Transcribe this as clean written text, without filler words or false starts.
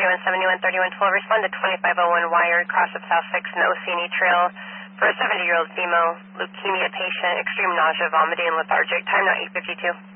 3171-3112. Respond to 2501 Wired, cross of South 6 and Oceany Trail for a 70-year-old female, leukemia patient, extreme nausea, vomiting, lethargic. Time now 8:52.